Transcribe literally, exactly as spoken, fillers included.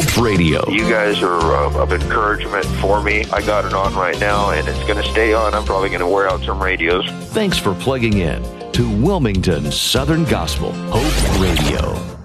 Hope Radio. You guys are uh, of encouragement for me. I got it on right now, and it's going to stay on. I'm probably going to wear out some radios. Thanks for plugging in to Wilmington Southern Gospel Hope Radio.